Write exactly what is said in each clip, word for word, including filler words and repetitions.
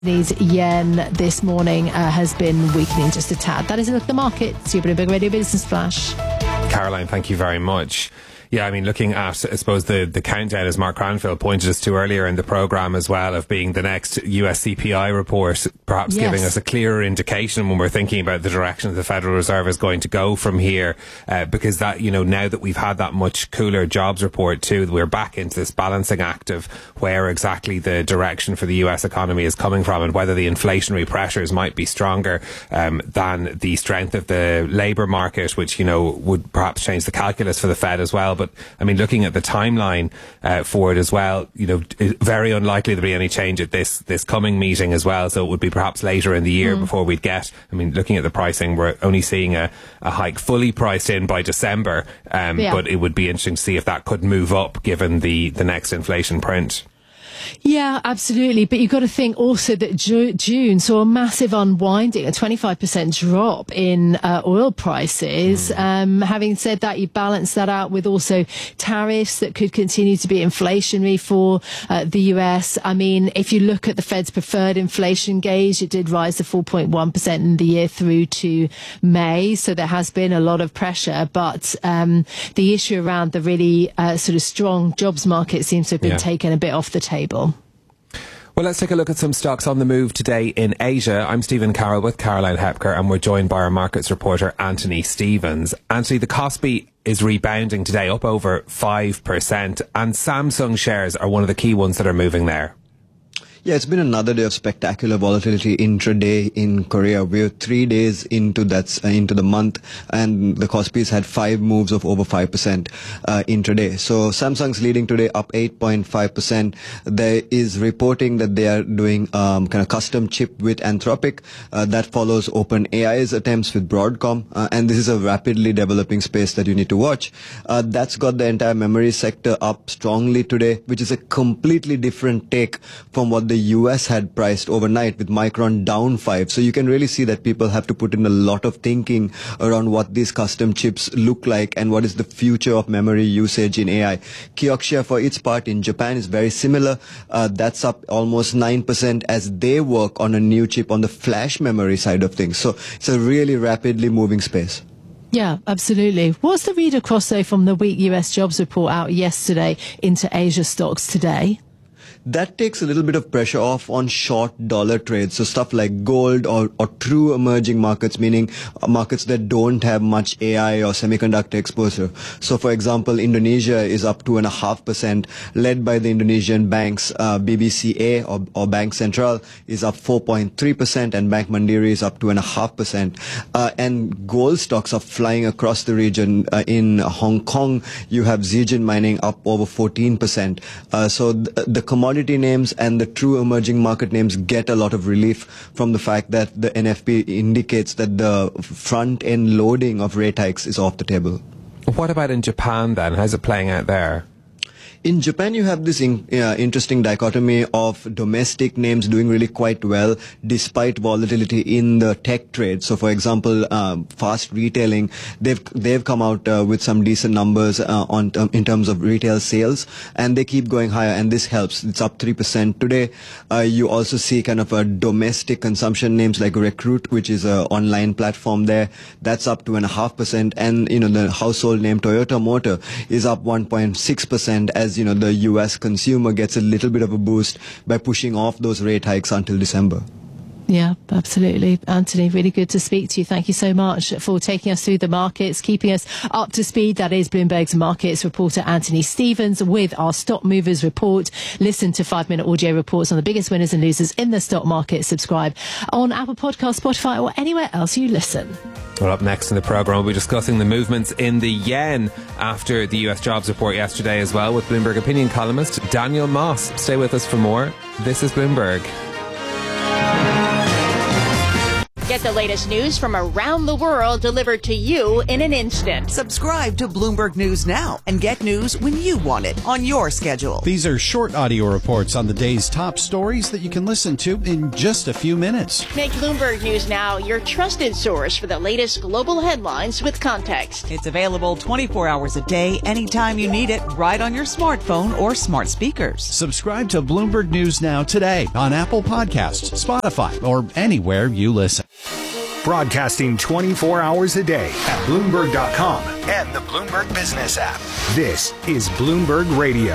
Japanese yen this morning uh, has been weakening just a tad. That is a look at the markets. Your Bloomberg Radio Business Flash. Caroline, thank you very much. Yeah, I mean, looking at, I suppose, the, the countdown, as Mark Cranfield pointed us to earlier in the programme as well, of being the next U S C P I report, perhaps yes. giving us a clearer indication when we're thinking about the direction the Federal Reserve is going to go from here. Uh, because that, you know, now that we've had that much cooler jobs report too, we're back into this balancing act of where exactly the direction for the U S economy is coming from and whether the inflationary pressures might be stronger um, than the strength of the labour market, which, you know, would perhaps change the calculus for the Fed as well. But, I mean, looking at the timeline uh, for it as well, you know, very unlikely there'll be any change at this this coming meeting as well. So it would be perhaps later in the year mm. before we'd get, I mean, looking at the pricing, we're only seeing a, a hike fully priced in by December. Um, yeah. But it would be interesting to see if that could move up given the, the next inflation print. Yeah, absolutely. But you've got to think also that Ju- June saw a massive unwinding, a twenty-five percent drop in uh, oil prices. Mm. Um, having said that, you balance that out with also tariffs that could continue to be inflationary for uh, the U S. I mean, if you look at the Fed's preferred inflation gauge, it did rise to four point one percent in the year through to May. So there has been a lot of pressure. But um, the issue around the really uh, sort of strong jobs market seems to have been yeah. taken a bit off the table. Well, let's take a look at some stocks on the move today in Asia. I'm Stephen Carroll with Caroline Hepker, and we're joined by our markets reporter Anthony Stevens. Anthony, the Kospi is rebounding today, up over five percent, and Samsung shares are one of the key ones that are moving there. Yeah, it's been another day of spectacular volatility intraday in Korea. We're three days into that uh, into the month, and the Kospi's had five moves of over five percent uh, intraday. So Samsung's leading today, up eight point five percent. There is reporting that they are doing um, kind of custom chip with Anthropic. Uh, that follows OpenAI's attempts with Broadcom, uh, and this is a rapidly developing space that you need to watch. Uh, that's got the entire memory sector up strongly today, which is a completely different take from what the U S had priced overnight, with Micron down five. So you can really see that people have to put in a lot of thinking around what these custom chips look like and what is the future of memory usage in A I. Kioxia, for its part, in Japan is very similar. Uh, that's up almost nine percent as they work on a new chip on the flash memory side of things. So it's a really rapidly moving space. Yeah, absolutely. What's the read across, though, from the weak U S jobs report out yesterday into Asia stocks today? That takes a little bit of pressure off on short dollar trades. So stuff like gold or, or true emerging markets, meaning markets that don't have much A I or semiconductor exposure. So, for example, Indonesia is up two and a half percent, led by the Indonesian banks. Uh, B B C A or, or Bank Sentral is up four point three percent, and Bank Mandiri is up two and a half percent. Uh, and gold stocks are flying across the region. Uh, in Hong Kong, you have Zijin Mining up over fourteen percent. Uh, so th- the commodity Commodity names and the true emerging market names get a lot of relief from the fact that the N F P indicates that the front-end loading of rate hikes is off the table. What about in Japan then? How's it playing out there? In Japan, you have this in, uh, interesting dichotomy of domestic names doing really quite well despite volatility in the tech trade. So, for example, um, fast retailing, they've they've come out uh, with some decent numbers uh, on um, in terms of retail sales, and they keep going higher, and this helps. It's up three percent today. Uh, you also see kind of a domestic consumption names like Recruit, which is an online platform there. That's up two and a half percent, and you know the household name Toyota Motor is up one point six percent as you know, the U S consumer gets a little bit of a boost by pushing off those rate hikes until December. Yeah, absolutely. Anthony, really good to speak to you. Thank you so much for taking us through the markets, keeping us up to speed. That is Bloomberg's markets reporter Anthony Stevens with our Stock Movers report. Listen to five-minute audio reports on the biggest winners and losers in the stock market. Subscribe on Apple Podcasts, Spotify, or anywhere else you listen. Well, up next in the programme, we'll be discussing the movements in the yen after the U S jobs report yesterday as well with Bloomberg opinion columnist Daniel Moss. Stay with us for more. This is Bloomberg. Get the latest news from around the world delivered to you in an instant. Subscribe to Bloomberg News now and get news when you want it on your schedule. These are short audio reports on the day's top stories that you can listen to in just a few minutes. Make Bloomberg News Now your trusted source for the latest global headlines with context. It's available twenty-four hours a day, anytime you need it, right on your smartphone or smart speakers. Subscribe to Bloomberg News Now today on Apple Podcasts, Spotify, or anywhere you listen. Broadcasting twenty-four hours a day at Bloomberg dot com and the Bloomberg Business app. This is Bloomberg Radio.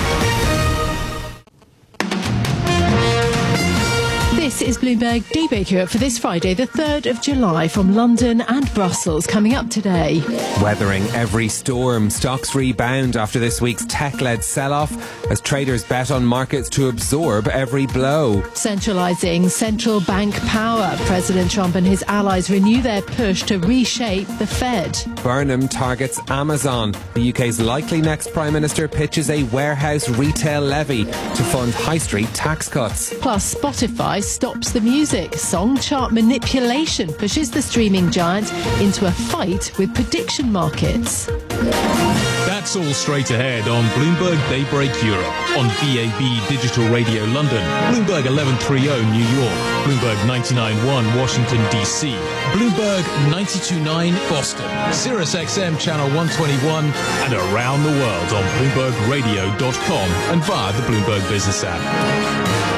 This is Bloomberg Daybreak Europe for this Friday, the third of July, from London and Brussels. Coming up today. Weathering every storm, stocks rebound after this week's tech-led sell-off as traders bet on markets to absorb every blow. Centralising central bank power. President Trump and his allies renew their push to reshape the Fed. Burnham targets Amazon. The U K's likely next Prime Minister pitches a warehouse retail levy to fund high street tax cuts. Plus, Spotify stops the music. Song chart manipulation pushes the streaming giant into a fight with prediction markets. That's all straight ahead on Bloomberg Daybreak Europe, on B A B Digital Radio London, Bloomberg eleven thirty New York, Bloomberg ninety-nine point one Washington D C, Bloomberg ninety-two point nine Boston, Sirius X M Channel one twenty-one, and around the world on Bloomberg Radio dot com and via the Bloomberg Business app.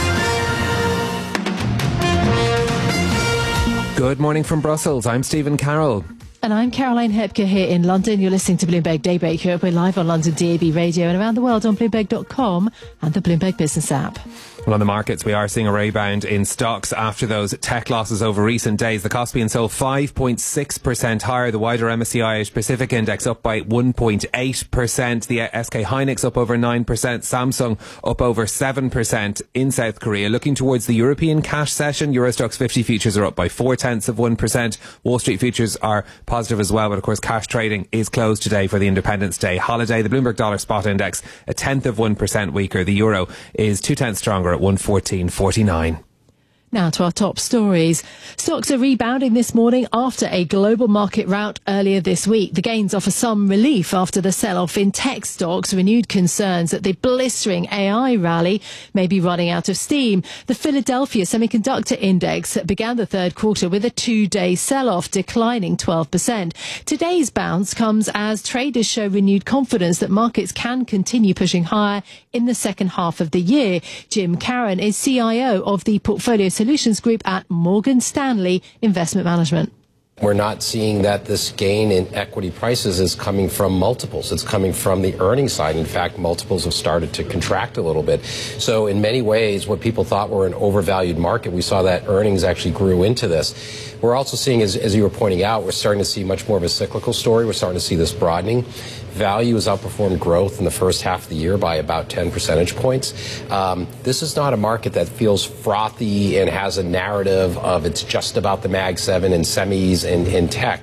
Good morning from Brussels. I'm Stephen Carroll. And I'm Caroline Hepker here in London. You're listening to Bloomberg Daybreak Europe. We're live on London D A B Radio and around the world on Bloomberg dot com and the Bloomberg Business app. Well, on the markets, we are seeing a rebound in stocks after those tech losses over recent days. The Kospi and Seoul five point six percent higher. The wider M S C I Asia Pacific Index up by one point eight percent. The S K Hynix up over nine percent. Samsung up over seven percent in South Korea. Looking towards the European cash session, Eurostoxx fifty futures are up by four tenths of one percent. Wall Street futures are positive as well, but of course cash trading is closed today for the Independence Day holiday. The Bloomberg Dollar Spot Index a tenth of one percent weaker. The euro is two tenths stronger at one fourteen forty-nine. Now to our top stories. Stocks are rebounding this morning after a global market rout earlier this week. The gains offer some relief after the sell-off in tech stocks, renewed concerns that the blistering A I rally may be running out of steam. The Philadelphia Semiconductor Index began the third quarter with a two-day sell-off, declining twelve percent. Today's bounce comes as traders show renewed confidence that markets can continue pushing higher in the second half of the year. Jim Caron is C I O of the Portfolio Solutions Group at Morgan Stanley Investment Management. We're not seeing that this gain in equity prices is coming from multiples. It's coming from the earnings side. In fact, multiples have started to contract a little bit. So in many ways, what people thought were an overvalued market, we saw that earnings actually grew into this. We're also seeing, as, as you were pointing out, we're starting to see much more of a cyclical story. We're starting to see this broadening. Value has outperformed growth in the first half of the year by about ten percentage points. Um, this is not a market that feels frothy and has a narrative of it's just about the Mag seven and semis and, and tech.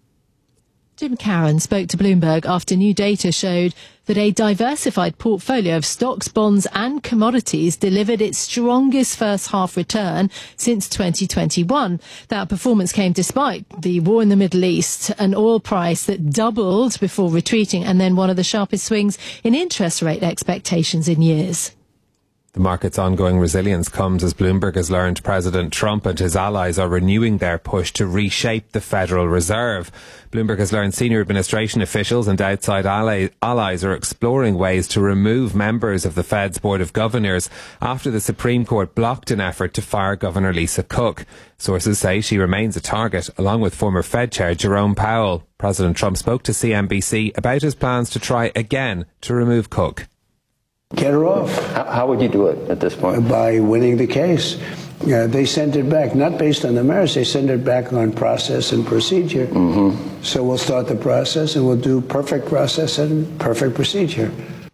Jim Caron spoke to Bloomberg after new data showed that a diversified portfolio of stocks, bonds and commodities delivered its strongest first half return since twenty twenty-one. That performance came despite the war in the Middle East, an oil price that doubled before retreating, and then one of the sharpest swings in interest rate expectations in years. The market's ongoing resilience comes as Bloomberg has learned President Trump and his allies are renewing their push to reshape the Federal Reserve. Bloomberg has learned senior administration officials and outside ally- allies are exploring ways to remove members of the Fed's Board of Governors after the Supreme Court blocked an effort to fire Governor Lisa Cook. Sources say she remains a target, along with former Fed Chair Jerome Powell. President Trump spoke to C N B C about his plans to try again to remove Cook. Get her off. How, how would you do it at this point? By winning the case. Uh, they sent it back, not based on the merits, they sent it back on process and procedure. Mm-hmm. So we'll start the process and we'll do perfect process and perfect procedure.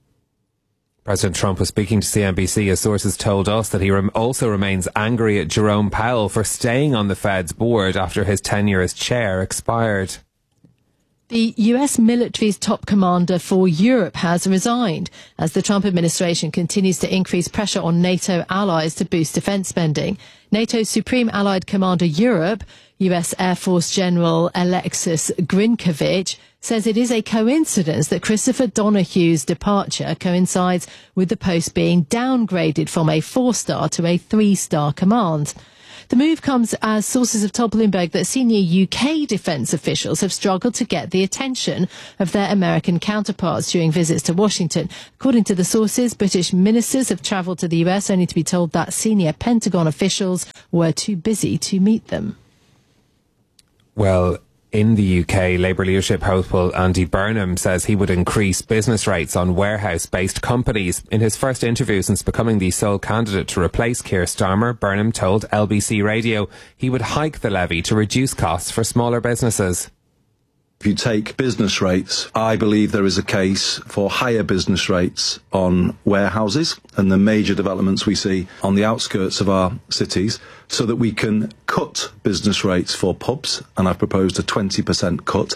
President Trump was speaking to C N B C as sources told us that he rem- also remains angry at Jerome Powell for staying on the Fed's board after his tenure as chair expired. The U S military's top commander for Europe has resigned as the Trump administration continues to increase pressure on NATO allies to boost defence spending. NATO's Supreme Allied Commander Europe, U S Air Force General Alexis Grinkovich, says it is a coincidence that Christopher Donohue's departure coincides with the post being downgraded from a four-star to a three-star command. The move comes as sources have told Bloomberg that senior U K defence officials have struggled to get the attention of their American counterparts during visits to Washington. According to the sources, British ministers have travelled to the U S only to be told that senior Pentagon officials were too busy to meet them. Well, in the U K, Labour leadership hopeful Andy Burnham says he would increase business rates on warehouse-based companies. In his first interview since becoming the sole candidate to replace Keir Starmer, Burnham told L B C Radio he would hike the levy to reduce costs for smaller businesses. If you take business rates, I believe there is a case for higher business rates on warehouses and the major developments we see on the outskirts of our cities, so that we can cut business rates for pubs, and I've proposed a twenty percent cut.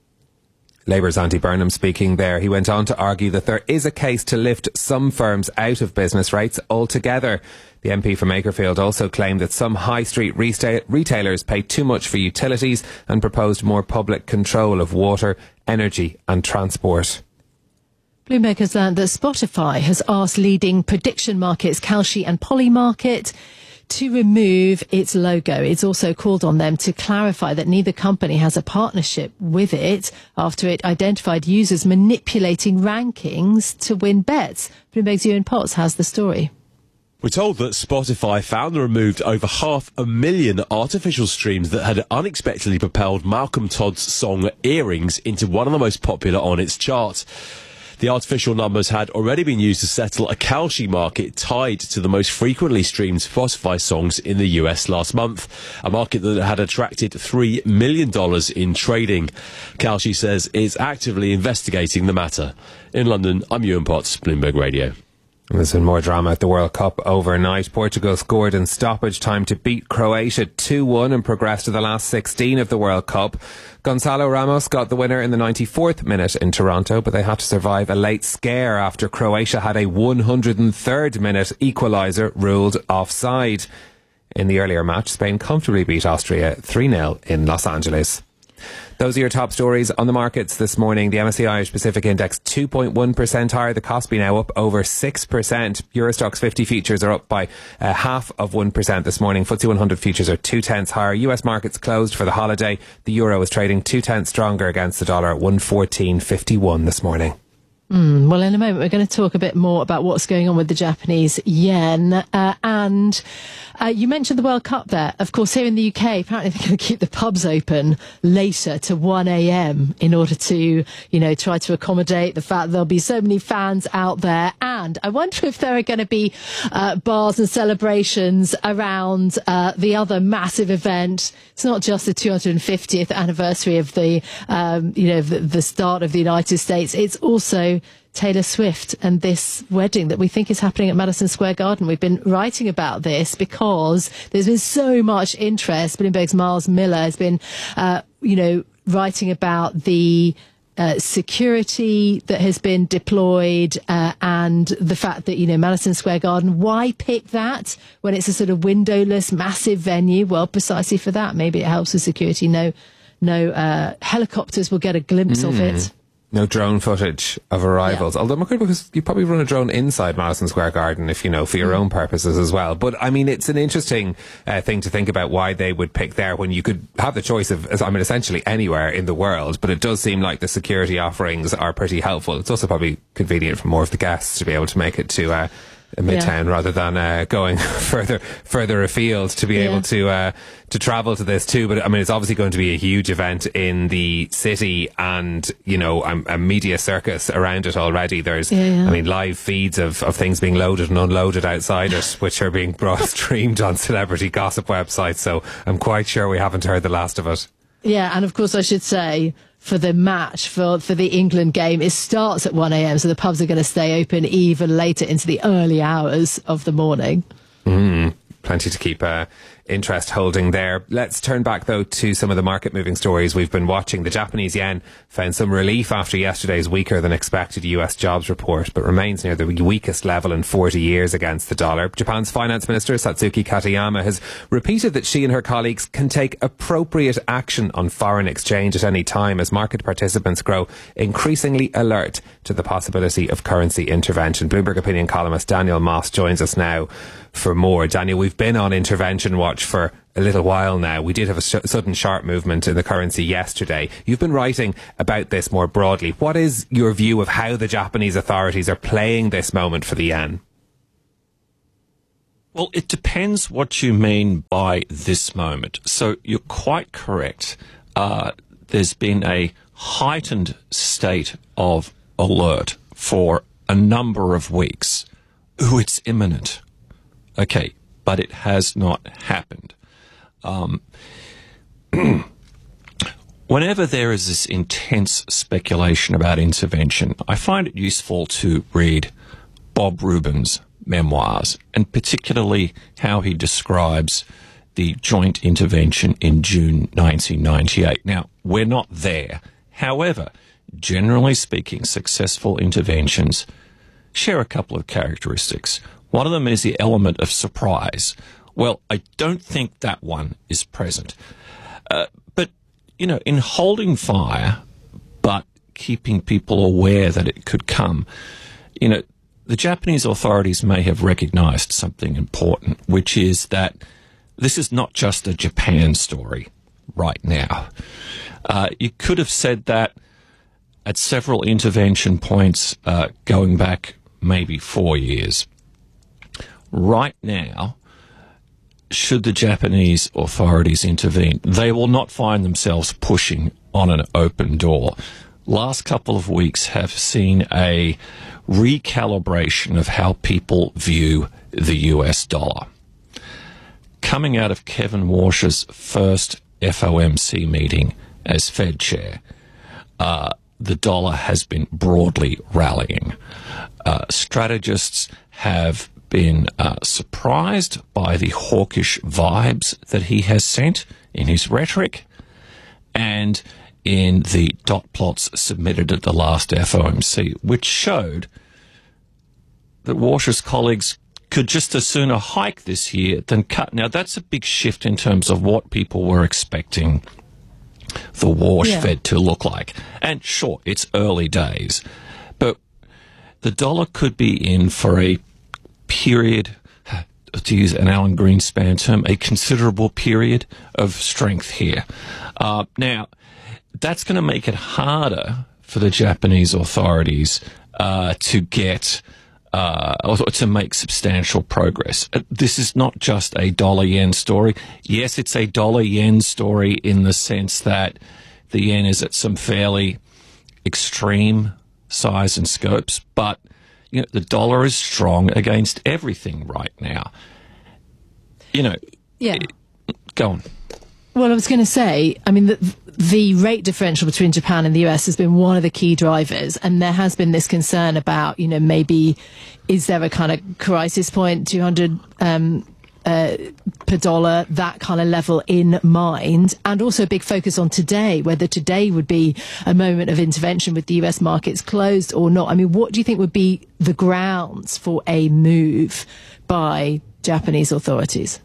Labour's Andy Burnham speaking there. He went on to argue that there is a case to lift some firms out of business rates altogether. The M P from Makerfield also claimed that some high street resta- retailers pay too much for utilities and proposed more public control of water, energy and transport. Bloomberg has learned that Spotify has asked leading prediction markets Kalshi and Polymarket to remove its logo. It's also called on them to clarify that neither company has a partnership with it after it identified users manipulating rankings to win bets. Bloomberg's Ewan Potts has the story. We're told that Spotify found and removed over half a million artificial streams that had unexpectedly propelled Malcolm Todd's song Earrings into one of the most popular on its chart. The artificial numbers had already been used to settle a Kalshi market tied to the most frequently streamed Spotify songs in the U S last month, a market that had attracted three million dollars in trading. Kalshi says it's actively investigating the matter. In London, I'm Ewan Potts, Bloomberg Radio. There's been more drama at the World Cup overnight. Portugal scored in stoppage time to beat Croatia two one and progress to the last sixteen of the World Cup. Gonçalo Ramos got the winner in the ninety-fourth minute in Toronto, but they had to survive a late scare after Croatia had a one hundred third minute equaliser ruled offside. In the earlier match, Spain comfortably beat Austria three nil in Los Angeles. Those are your top stories on the markets this morning. The M S C I Irish Pacific Index two point one percent higher. The Kospi now up over six percent. Eurostoxx fifty futures are up by uh, half of one percent this morning. F T S E one hundred futures are two tenths higher. U S markets closed for the holiday. The euro is trading two tenths stronger against the dollar at one fourteen fifty-one this morning. Mm, well, in a moment, we're going to talk a bit more about what's going on with the Japanese yen. Uh, and uh, you mentioned the World Cup there. Of course, here in the U K, apparently they're going to keep the pubs open later to one a.m. in order to, you know, try to accommodate the fact there'll be so many fans out there. And I wonder if there are going to be uh, bars and celebrations around uh, the other massive event. It's not just the two hundred fiftieth anniversary of the, um, you know, the, the start of the United States. It's also Taylor Swift and this wedding that we think is happening at Madison Square Garden. We've been writing about this because there's been so much interest. Bloomberg's Miles Miller has been, uh, you know, writing about the uh, security that has been deployed uh, and the fact that, you know, Madison Square Garden, why pick that when it's a sort of windowless, massive venue? Well, precisely for that. Maybe it helps with security. No, no uh, helicopters will get a glimpse mm. of it. No drone footage of arrivals. Yeah. Although, because you probably run a drone inside Madison Square Garden, if you know, for your mm. own purposes as well. But I mean, it's an interesting uh, thing to think about why they would pick there when you could have the choice of, I mean, essentially anywhere in the world. But it does seem like the security offerings are pretty helpful. It's also probably convenient for more of the guests to be able to make it to uh, Midtown yeah. rather than uh, going further further afield to be yeah. able to uh, to travel to this too. But I mean, it's obviously going to be a huge event in the city, and you know, a, a media circus around it already. There's, yeah, yeah. I mean, live feeds of, of things being loaded and unloaded outside it, which are being broad streamed on celebrity gossip websites. So I'm quite sure we haven't heard the last of it. Yeah, and of course I should say, for the match, for, for the England game, it starts at one a.m, so the pubs are going to stay open even later into the early hours of the morning. Mm. plenty to keep uh, interest holding there. Let's turn back, though, to some of the market-moving stories we've been watching. The Japanese yen found some relief after yesterday's weaker-than-expected U S jobs report, but remains near the weakest level in forty years against the dollar. Japan's Finance Minister, Satsuki Katayama, has repeated that she and her colleagues can take appropriate action on foreign exchange at any time as market participants grow increasingly alert to the possibility of currency intervention. Bloomberg opinion columnist Daniel Moss joins us now for more. Daniel, we've been on intervention watch for a little while now. We did have a sh- sudden sharp movement in the currency yesterday. You've been writing about this more broadly. What is your view of how the Japanese authorities are playing this moment for the yen? Well, it depends what you mean by this moment. So you're quite correct. Uh, there's been a heightened state of alert for a number of weeks. Ooh, it's imminent. Okay, but it has not happened. Um, whenever there is this intense speculation about intervention, I find it useful to read Bob Rubin's memoirs, and particularly how he describes the joint intervention in June nineteen ninety-eight. Now, we're not there. However, generally speaking, successful interventions share a couple of characteristics. One of them is the element of surprise. Well, I don't think that one is present. Uh, but, you know, in holding fire, but keeping people aware that it could come, you know, the Japanese authorities may have recognized something important, which is that this is not just a Japan story right now. Uh, you could have said that at several intervention points uh, going back maybe four years. Right now, should the Japanese authorities intervene, they will not find themselves pushing on an open door. Last couple of weeks have seen a recalibration of how people view the U S dollar. Coming out of Kevin Warsh's first F O M C meeting as Fed chair, uh, the dollar has been broadly rallying. Uh, strategists have been uh, surprised by the hawkish vibes that he has sent in his rhetoric and in the dot plots submitted at the last F O M C, which showed that Warsh's colleagues could just as soon a hike this year than cut. Now, that's a big shift in terms of what people were expecting the Warsh yeah. Fed to look like. And sure, it's early days, but the dollar could be in for a period, to use an Alan Greenspan term, a considerable period of strength here. Uh, now, that's going to make it harder for the Japanese authorities uh, to get uh, or to make substantial progress. This is not just a dollar-yen story. Yes, it's a dollar-yen story in the sense that the yen is at some fairly extreme size and scopes, but you know, the dollar is strong against everything right now. You know, yeah. It, go on. Well, I was going to say, I mean, the, the rate differential between Japan and the U S has been one of the key drivers, and there has been this concern about, you know, maybe is there a kind of crisis point, two hundred um, uh, per dollar, that kind of level in mind, and also a big focus on today, whether today would be a moment of intervention with the U S markets closed or not. I mean, what do you think would be the grounds for a move by Japanese authorities?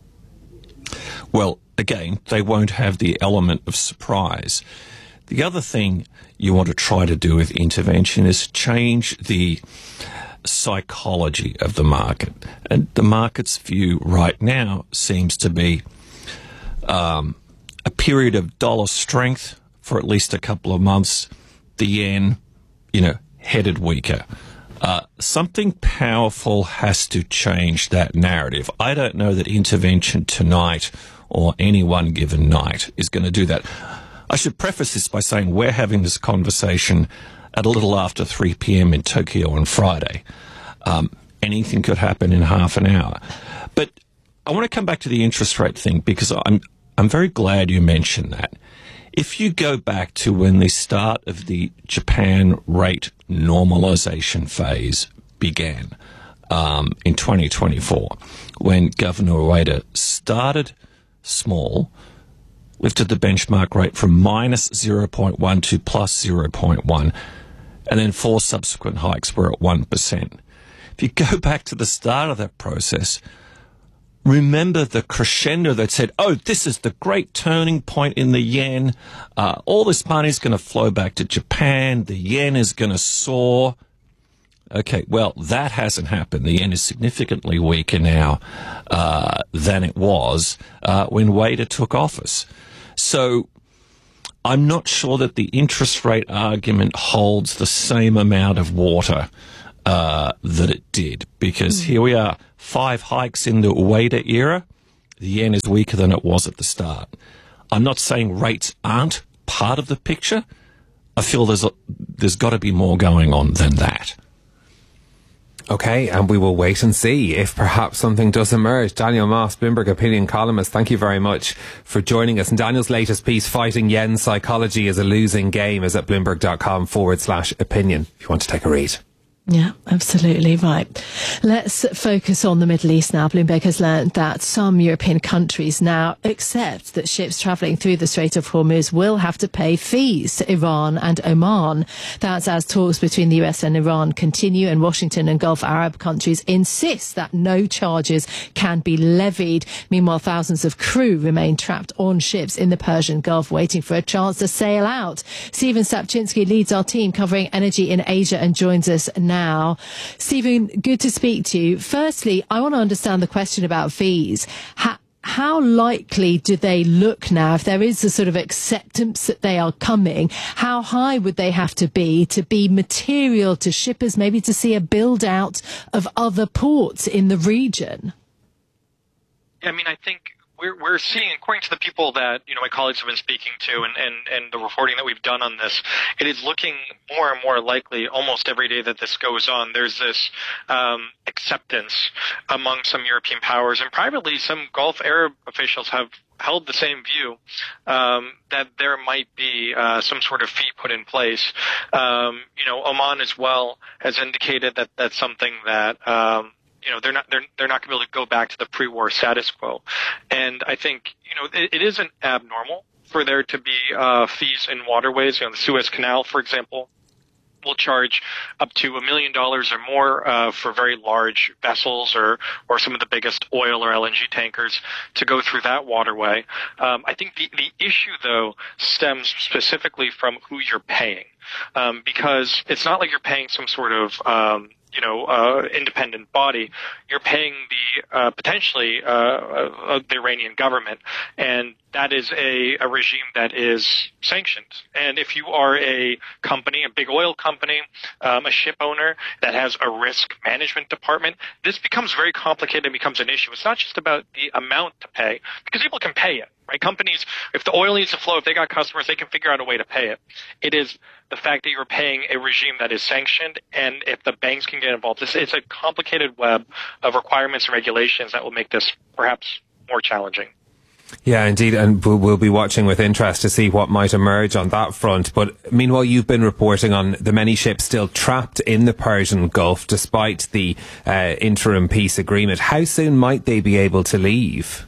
Well, again, they won't have the element of surprise. The other thing you want to try to do with intervention is change the psychology of the market. And the market's view right now seems to be um, a period of dollar strength for at least a couple of months, the yen, you know, headed weaker. Uh, something powerful has to change that narrative. I don't know that intervention tonight or any one given night is going to do that. I should preface this by saying we're having this conversation at a little after three p.m. in Tokyo on Friday. Um, anything could happen in half an hour. But I want to come back to the interest rate thing because I'm I'm very glad you mentioned that. If you go back to when the start of the Japan rate normalization phase began, um, in twenty twenty-four, when Governor Wada started small, lifted the benchmark rate from minus zero point one to plus zero point one, and then four subsequent hikes were at one percent. If you go back to the start of that process, remember the crescendo that said, oh, this is the great turning point in the yen. Uh, all this money is going to flow back to Japan. The yen is going to soar. Okay, well, that hasn't happened. The yen is significantly weaker now uh, than it was uh, when Wada took office. So I'm not sure that the interest rate argument holds the same amount of water uh, that it did, because here we are, five hikes in the Wada era. The yen is weaker than it was at the start. I'm not saying rates aren't part of the picture. I feel there's a, there's got to be more going on than that. Okay, and we will wait and see if perhaps something does emerge. Daniel Moss, Bloomberg opinion columnist, thank you very much for joining us. And Daniel's latest piece, Fighting Yen Psychology is a Losing Game, is at bloomberg.com forward slash opinion, if you want to take a read. Yeah, absolutely right. Let's focus on the Middle East now. Bloomberg has learned that some European countries now accept that ships travelling through the Strait of Hormuz will have to pay fees to Iran and Oman. That's as talks between the U S and Iran continue, and Washington and Gulf Arab countries insist that no charges can be levied. Meanwhile, thousands of crew remain trapped on ships in the Persian Gulf waiting for a chance to sail out. Stephen Sapczynski leads our team covering energy in Asia and joins us now. Now, Stephen, good to speak to you. Firstly, I want to understand the question about fees. How, how likely do they look now, if there is a sort of acceptance that they are coming? How high would they have to be to be material to shippers, maybe to see a build out of other ports in the region? I mean, I think We're, we're seeing, according to the people that, you know, my colleagues have been speaking to and, and, and the reporting that we've done on this, it is looking more and more likely almost every day that this goes on. There's this um, acceptance among some European powers, and privately some Gulf Arab officials have held the same view, um, that there might be uh, some sort of fee put in place. Um, you know, Oman as well has indicated that that's something that um, you know, they're not, they're, they're not going to be able to go back to the pre-war status quo. And I think, you know, it, it isn't abnormal for there to be, uh, fees in waterways. You know, the Suez Canal, for example, will charge up to a million dollars or more, uh, for very large vessels or, or some of the biggest oil or L N G tankers to go through that waterway. Um, I think the, the issue, though, stems specifically from who you're paying. Um, because it's not like you're paying some sort of, um, you know, uh, independent body. You're paying the, uh, potentially, uh, uh, the Iranian government. And that is a, a regime that is sanctioned. And if you are a company, a big oil company, um, a ship owner that has a risk management department, this becomes very complicated and becomes an issue. It's not just about the amount to pay, because people can pay it, right? Companies, if the oil needs to flow, if they got customers, they can figure out a way to pay it. It is the fact that you're paying a regime that is sanctioned, and if the banks can get involved, it's, it's a complicated web of requirements and regulations that will make this perhaps more challenging. Yeah, indeed, and we'll be watching with interest to see what might emerge on that front. But meanwhile, you've been reporting on the many ships still trapped in the Persian Gulf despite the uh, interim peace agreement. How soon might they be able to leave?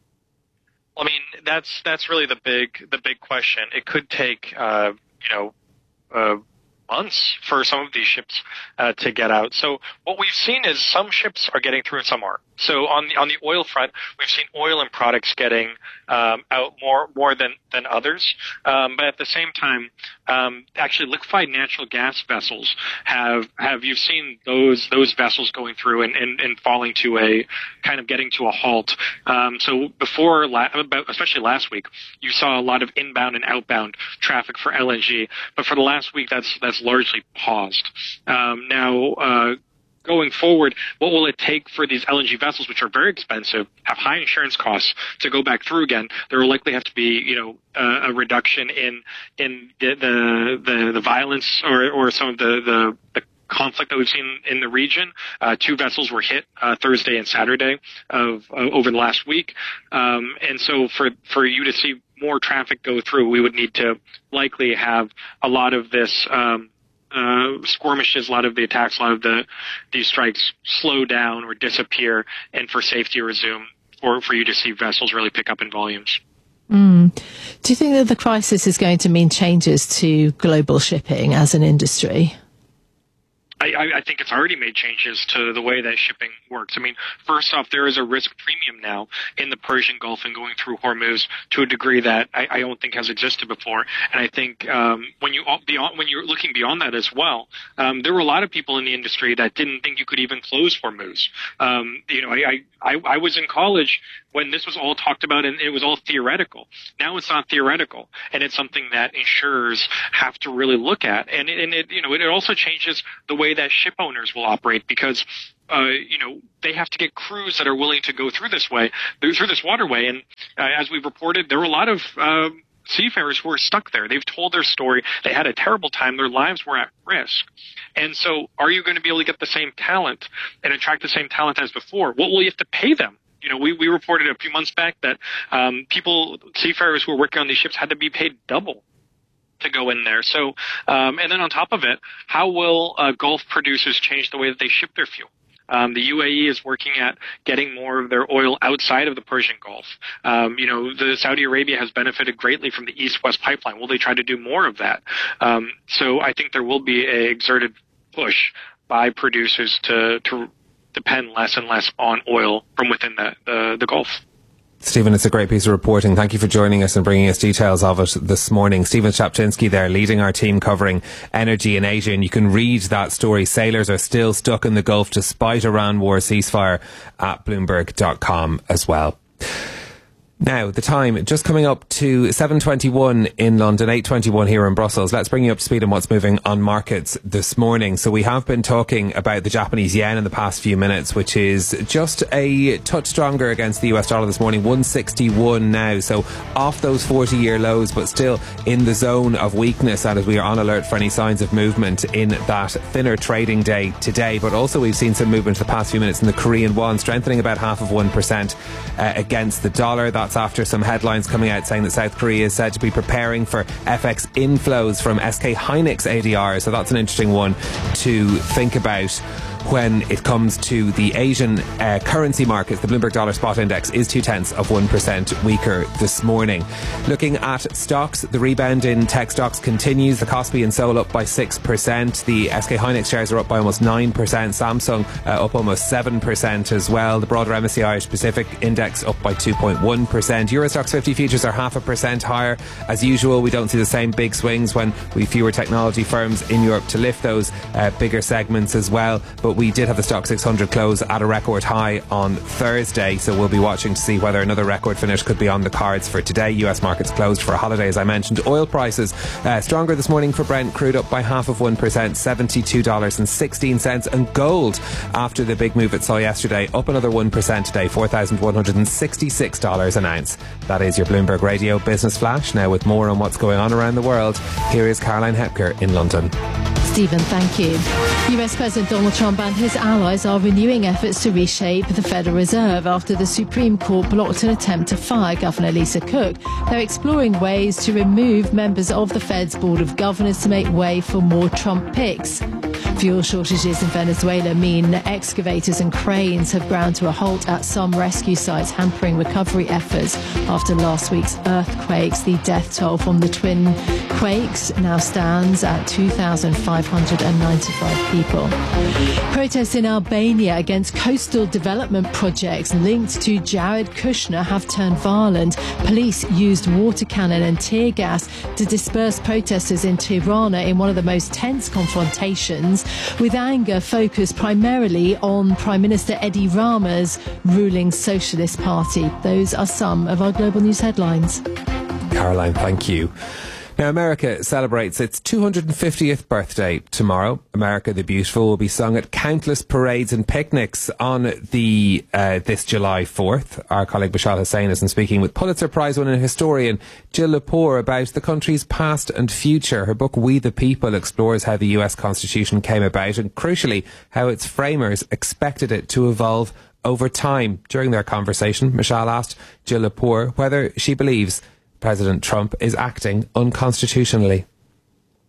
I mean, that's that's really the big the big question. It could take uh, you know uh, months for some of these ships uh, to get out. So what we've seen is some ships are getting through and some aren't. So on the on the oil front, we've seen oil and products getting um, out more more than than others. Um, but at the same time, um, actually liquefied natural gas vessels have have you've seen those those vessels going through and, and, and falling to a kind of getting to a halt. Um, so before, about especially last week, you saw a lot of inbound and outbound traffic for L N G. But for the last week, that's that's largely paused. Um, now. Uh, Going forward, what will it take for these L N G vessels, which are very expensive, have high insurance costs, to go back through again? There will likely have to be, you know, uh, a reduction in in the the the, the violence or or some of the, the the conflict that we've seen in the region. Uh, two vessels were hit uh, Thursday and Saturday of uh, over the last week, um, and so for for you to see more traffic go through, we would need to likely have a lot of this. Um, uh, skirmishes, a lot of the attacks, a lot of the these strikes slow down or disappear, and for safety resume, or for you to see vessels really pick up in volumes. Mm. Do you think that the crisis is going to mean changes to global shipping as an industry? I, I think it's already made changes to the way that shipping works. I mean, first off, there is a risk premium now in the Persian Gulf and going through Hormuz to a degree that I, I don't think has existed before. And I think um, when you beyond when you're looking beyond that as well, um, there were a lot of people in the industry that didn't think you could even close Hormuz. Um, you know, I, I I was in college when this was all talked about, and it was all theoretical. Now it's not theoretical, and it's something that insurers have to really look at. And it, and it you know it also changes the way that ship owners will operate, because uh, you know they have to get crews that are willing to go through this way, through this waterway. And uh, as we've reported, there were a lot of uh, seafarers who were stuck there. They've told their story. They had a terrible time. Their lives were at risk. And so, are you going to be able to get the same talent and attract the same talent as before? What will you have to pay them? You know, we, we reported a few months back that um, people, seafarers who were working on these ships had to be paid double to go in there. So, um, and then on top of it, how will uh, Gulf producers change the way that they ship their fuel? Um, the U A E is working at getting more of their oil outside of the Persian Gulf. Um, you know, the Saudi Arabia has benefited greatly from the East-West pipeline. Will they try to do more of that? Um, so I think there will be a exerted push by producers to, to depend less and less on oil from within the, the, the Gulf. Stephen, it's a great piece of reporting. Thank you for joining us and bringing us details of it this morning. Stephen Shapchinsky there, leading our team covering energy in Asia. And you can read that story. Sailors are still stuck in the Gulf despite Iran war ceasefire at Bloomberg dot com as well. Now, the time just coming up to seven twenty-one in London, eight twenty-one here in Brussels. Let's bring you up to speed on what's moving on markets this morning. So we have been talking about the Japanese yen in the past few minutes, which is just a touch stronger against the U S dollar this morning, one sixty-one now. So off those forty-year lows, but still in the zone of weakness. And as we are on alert for any signs of movement in that thinner trading day today. But also we've seen some movement the past few minutes in the Korean won, strengthening about half of one percent uh, against the dollar. That's after some headlines coming out saying that South Korea is said to be preparing for F X inflows from S K Hynix A D R. So that's an interesting one to think about when it comes to the Asian uh, currency markets. The Bloomberg Dollar Spot Index is two tenths of one percent weaker this morning. Looking at stocks, the rebound in tech stocks continues. The Kospi and Seoul up by six percent. The S K Hynix shares are up by almost nine percent. Samsung uh, up almost seven percent as well. The broader M S C I Irish Pacific Index up by two point one percent. Eurostoxx fifty futures are half a percent higher. As usual, we don't see the same big swings when we have fewer technology firms in Europe to lift those uh, bigger segments as well. But we did have the Stock six hundred close at a record high on Thursday, so we'll be watching to see whether another record finish could be on the cards for today. U S markets closed for a holiday, as I mentioned. Oil prices uh, stronger this morning for Brent crude, up by half of one percent, seventy-two dollars and sixteen cents. And gold, after the big move it saw yesterday, up another one percent today, four thousand one hundred sixty-six dollars an ounce. That is your Bloomberg Radio Business Flash. Now, with more on what's going on around the world, here is Caroline Hepker in London. Stephen, thank you. U S President Donald Trump and his allies are renewing efforts to reshape the Federal Reserve after the Supreme Court blocked an attempt to fire Governor Lisa Cook. They're exploring ways to remove members of the Fed's Board of Governors to make way for more Trump picks. Fuel shortages in Venezuela mean excavators and cranes have ground to a halt at some rescue sites, hampering recovery efforts after last week's earthquakes. The death toll from the twin quakes now stands at two thousand five hundred ninety-five people. Protests in Albania against coastal development projects linked to Jared Kushner have turned violent. Police used water cannon and tear gas to disperse protesters in Tirana in one of the most tense confrontations, with anger focused primarily on Prime Minister Edi Rama's ruling Socialist Party. Those are some of our global news headlines. Caroline, thank you. Now, America celebrates its two hundred fiftieth birthday tomorrow. America the Beautiful will be sung at countless parades and picnics on the uh, this July fourth. Our colleague Bashal Hussain has been speaking with Pulitzer Prize-winning historian Jill Lepore about the country's past and future. Her book, We the People, explores how the U S Constitution came about and, crucially, how its framers expected it to evolve over time. During their conversation, Bashal asked Jill Lepore whether she believes President Trump is acting unconstitutionally.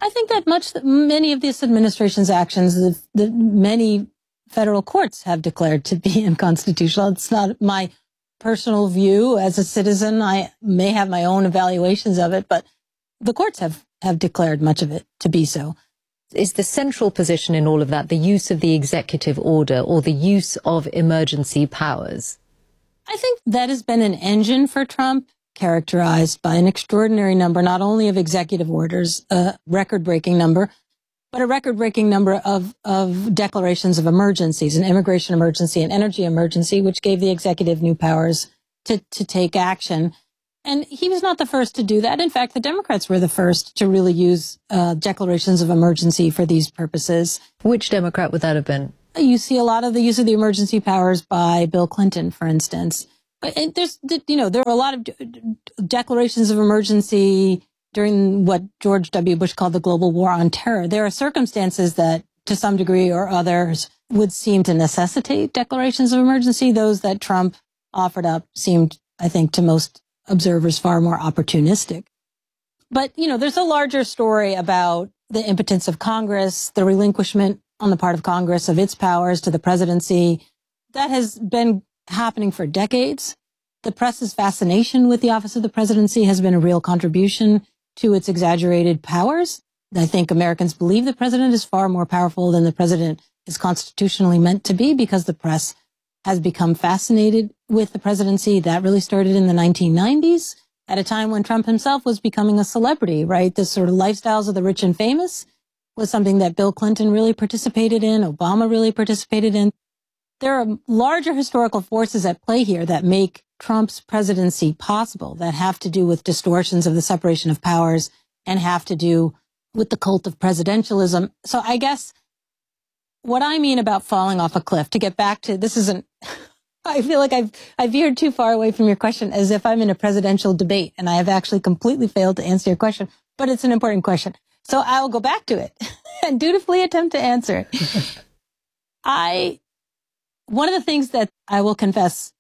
I think that much, many of this administration's actions, the, the many federal courts have declared to be unconstitutional. It's not my personal view as a citizen. I may have my own evaluations of it, but the courts have, have declared much of it to be so. Is the central position in all of that the use of the executive order or the use of emergency powers? I think that has been an engine for Trump, characterized by an extraordinary number, not only of executive orders, a record-breaking number, but a record-breaking number of, of declarations of emergencies, an immigration emergency, an energy emergency, which gave the executive new powers to, to take action. And he was not the first to do that. In fact, the Democrats were the first to really use uh, declarations of emergency for these purposes. Which Democrat would that have been? You see a lot of the use of the emergency powers by Bill Clinton, for instance. And there's, you know, there were a lot of declarations of emergency during what George W. Bush called the global war on terror. There are circumstances that, to some degree or others, would seem to necessitate declarations of emergency. Those that Trump offered up seemed, I think, to most observers far more opportunistic. But, you know, there's a larger story about the impotence of Congress, the relinquishment on the part of Congress of its powers to the presidency. That has been happening for decades. The press's fascination with the office of the presidency has been a real contribution to its exaggerated powers. I think Americans believe the president is far more powerful than the president is constitutionally meant to be because the press has become fascinated with the presidency. That really started in the nineteen nineties at a time when Trump himself was becoming a celebrity, right? The sort of lifestyles of the rich and famous was something that Bill Clinton really participated in, Obama really participated in. There are larger historical forces at play here that make Trump's presidency possible, that have to do with distortions of the separation of powers and have to do with the cult of presidentialism. So I guess what I mean about falling off a cliff, to get back to, this isn't, I feel like I've, I've veered too far away from your question as if I'm in a presidential debate, and I have actually completely failed to answer your question, but it's an important question. So I'll go back to it and dutifully attempt to answer it. I, one of the things that I will confess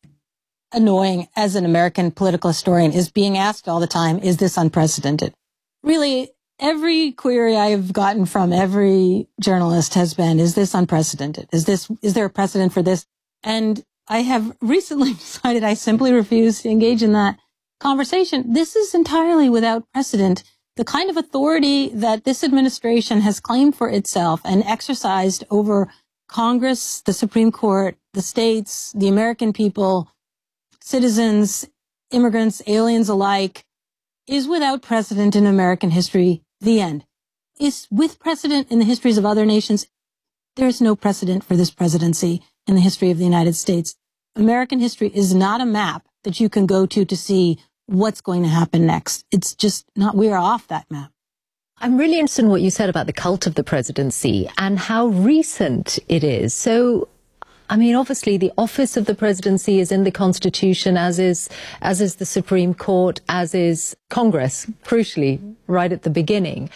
annoying as an American political historian is being asked all the time, is this unprecedented? Really, every query I've gotten from every journalist has been, is this unprecedented? Is this, is there a precedent for this? And I have recently decided I simply refuse to engage in that conversation. This is entirely without precedent. The kind of authority that this administration has claimed for itself and exercised over Congress, the Supreme Court, the states, the American people, citizens, immigrants, aliens alike, is without precedent in American history. The end. Is with precedent in the histories of other nations. There is no precedent for this presidency in the history of the United States. American history is not a map that you can go to to see what's going to happen next. It's just not, we are off that map. I'm really interested in what you said about the cult of the presidency and how recent it is. So, I mean, obviously the office of the presidency is in the Constitution, as is, as is the Supreme Court, as is Congress, crucially, right at the beginning.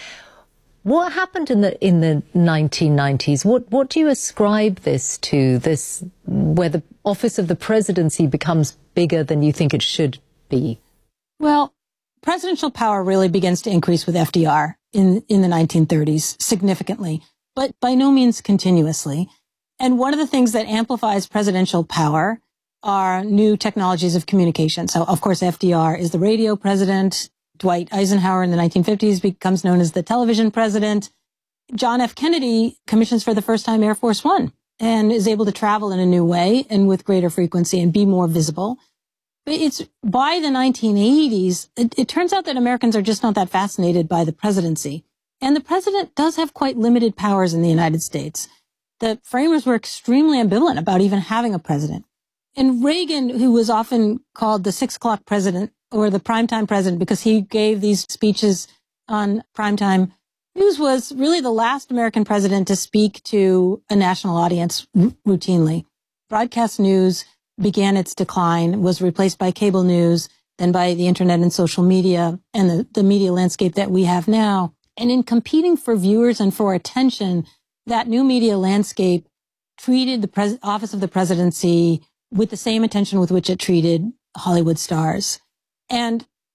What happened in the, in the nineteen nineties? What, what do you ascribe this to, this, where the office of the presidency becomes bigger than you think it should be? Well, presidential power really begins to increase with F D R in, in the nineteen thirties significantly, but by no means continuously. And one of the things that amplifies presidential power are new technologies of communication. So, of course, F D R is the radio president. Dwight Eisenhower in the nineteen fifties becomes known as the television president. John F. Kennedy commissions for the first time Air Force One and is able to travel in a new way and with greater frequency and be more visible. But it's by the nineteen eighties, it, it turns out that Americans are just not that fascinated by the presidency. And the president does have quite limited powers in the United States. The framers were extremely ambivalent about even having a president. And Reagan, who was often called the six o'clock president or the primetime president because he gave these speeches on primetime news, was really the last American president to speak to a national audience r- routinely. Broadcast news began its decline, was replaced by cable news, then by the internet and social media and the, the media landscape that we have now. And in competing for viewers and for attention, that new media landscape treated the pres- office of the presidency with the same attention with which it treated Hollywood stars. And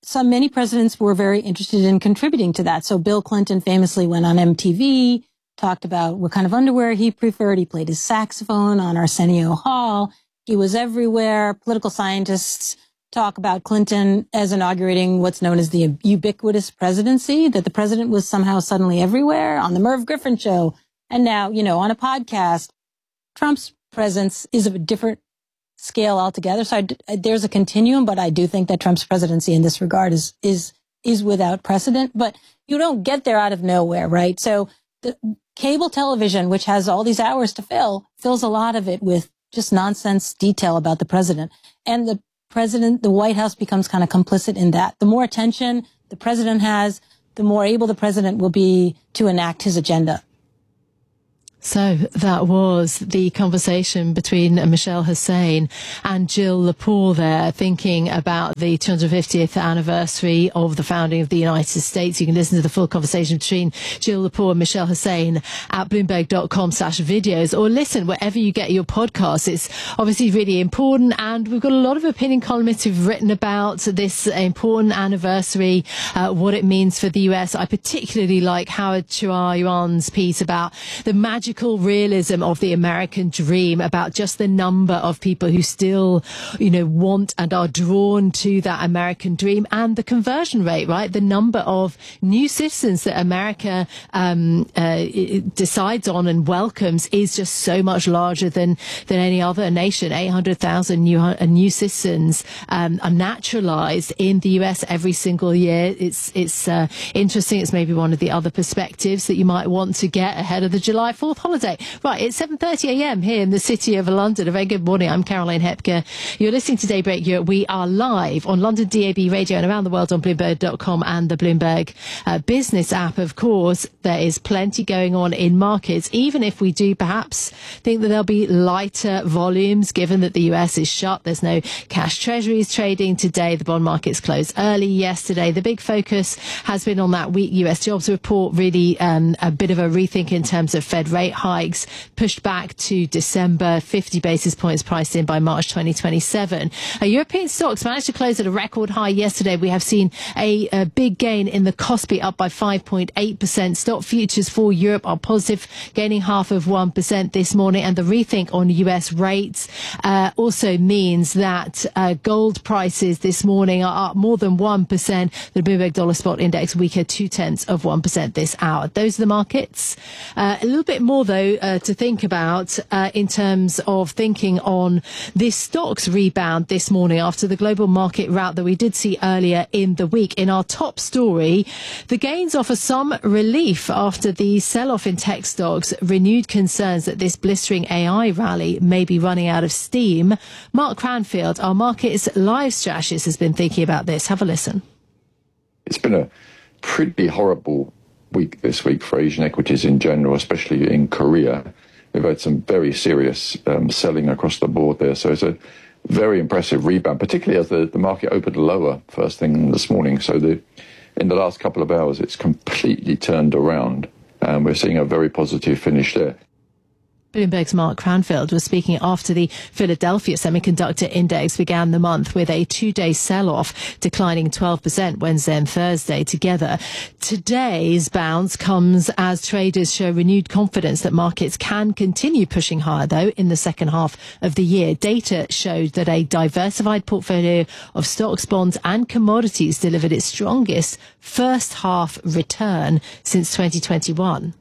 some many presidents were very interested in contributing to that. So Bill Clinton famously went on M T V, talked about what kind of underwear he preferred. He played his saxophone on Arsenio Hall. He was everywhere. Political scientists talk about Clinton as inaugurating what's known as the ubiquitous presidency, that the president was somehow suddenly everywhere on the Merv Griffin show. And now, you know, on a podcast, Trump's presence is of a different scale altogether. So I, there's a continuum, but I do think that Trump's presidency in this regard is, is, is without precedent, but you don't get there out of nowhere, right? So the cable television, which has all these hours to fill, fills a lot of it with just nonsense detail about the president. And the president, the White House becomes kind of complicit in that. The more attention the president has, the more able the president will be to enact his agenda. So that was the conversation between Michelle Hussein and Jill Lepore there, thinking about the two hundred fiftieth anniversary of the founding of the United States. You can listen to the full conversation between Jill Lepore and Michelle Hussein at bloomberg.com slash videos, or listen wherever you get your podcasts. It's obviously really important, and we've got a lot of opinion columnists who've written about this important anniversary, uh, what it means for the U S. I particularly like Howard Chua-Yuan's piece about the magic realism of the American dream, about just the number of people who still, you know, want and are drawn to that American dream, and the conversion rate, right? The number of new citizens that America um, uh, decides on and welcomes is just so much larger than than any other nation. eight hundred thousand new uh, new citizens um, are naturalized in the U S every single year. It's it's uh, interesting. It's maybe one of the other perspectives that you might want to get ahead of the July fourth holiday. Right, it's seven thirty a.m. here in the city of London. A very good morning. I'm Caroline Hepker. You're listening to Daybreak Europe. We are live on London D A B radio and around the world on Bloomberg dot com and the Bloomberg uh, Business app. Of course, there is plenty going on in markets, even if we do perhaps think that there'll be lighter volumes given that the U S is shut. There's no cash treasuries trading today. The bond markets closed early yesterday. The big focus has been on that weak U S jobs report, really um, a bit of a rethink in terms of Fed rate hikes, pushed back to December, fifty basis points priced in by March twenty twenty-seven. Uh, European stocks managed to close at a record high yesterday. We have seen a, a big gain in the Kospi, up by five point eight percent. Stock futures for Europe are positive, gaining half of one percent this morning. And the rethink on U S rates uh, also means that uh, gold prices this morning are up more than one percent. The Bloomberg Dollar Spot Index weaker two tenths of one percent this hour. Those are the markets. Uh, a little bit more, though, uh, to think about uh, in terms of thinking on this stocks rebound this morning after the global market rout that we did see earlier in the week. In our top story, the gains offer some relief after the sell-off in tech stocks, renewed concerns that this blistering A I rally may be running out of steam. Mark Cranfield, our markets live strategist, has been thinking about this. Have a listen. It's been a pretty horrible week this week for Asian equities in general, especially in Korea. We've had some very serious um, selling across the board there. So it's a very impressive rebound, particularly as the, the market opened lower first thing this morning. So the, in the last couple of hours, it's completely turned around, and we're seeing a very positive finish there. Bloomberg's Mark Cranfield was speaking after the Philadelphia Semiconductor Index began the month with a two-day sell-off, declining twelve percent Wednesday and Thursday together. Today's bounce comes as traders show renewed confidence that markets can continue pushing higher, though, in the second half of the year. Data showed that a diversified portfolio of stocks, bonds and commodities delivered its strongest first half return since twenty twenty-one.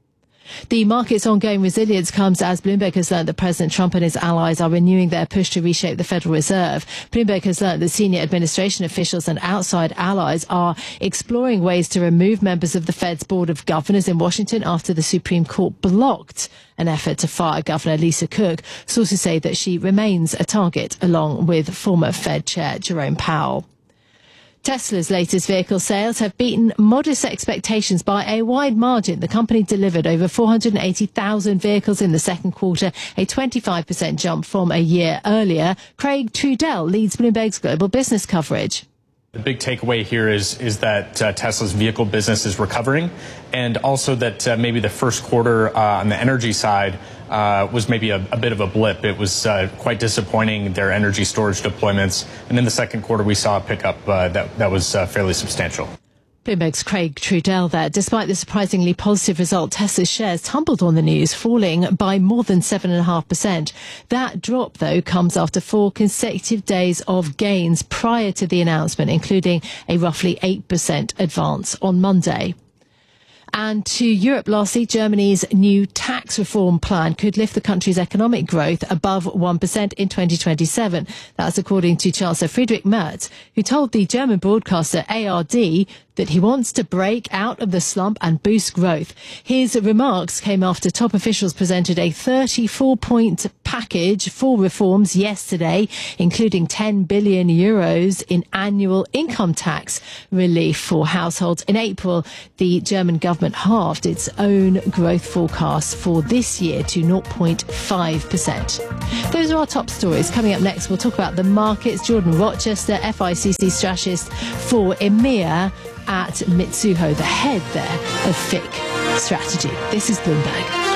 The market's ongoing resilience comes as Bloomberg has learned that President Trump and his allies are renewing their push to reshape the Federal Reserve. Bloomberg has learned that senior administration officials and outside allies are exploring ways to remove members of the Fed's Board of Governors in Washington after the Supreme Court blocked an effort to fire Governor Lisa Cook. Sources say that she remains a target, along with former Fed Chair Jerome Powell. Tesla's latest vehicle sales have beaten modest expectations by a wide margin. The company delivered over four hundred eighty thousand vehicles in the second quarter, a twenty-five percent jump from a year earlier. Craig Trudell leads Bloomberg's global business coverage. The big takeaway here is is that uh, Tesla's vehicle business is recovering, and also that uh, maybe the first quarter uh, on the energy side uh, was maybe a, a bit of a blip. It was uh, quite disappointing, their energy storage deployments. And in the second quarter, we saw a pickup uh, that, that was uh, fairly substantial. Bloomberg's Craig Trudell there. Despite the surprisingly positive result, Tesla's shares tumbled on the news, falling by more than seven point five percent. That drop, though, comes after four consecutive days of gains prior to the announcement, including a roughly eight percent advance on Monday. And to Europe, lastly, Germany's new tax reform plan could lift the country's economic growth above one percent in twenty twenty-seven. That's according to Chancellor Friedrich Merz, who told the German broadcaster A R D that he wants to break out of the slump and boost growth. His remarks came after top officials presented a thirty-four point package for reforms yesterday, including ten billion euros in annual income tax relief for households. In April, the German government halved its own growth forecast for this year to zero point five percent. Those are our top stories. Coming up next, we'll talk about the markets. Jordan Rochester, F I C C strategist for EMEA at Mitsuho, the head there of F I C strategy. This is Bloomberg.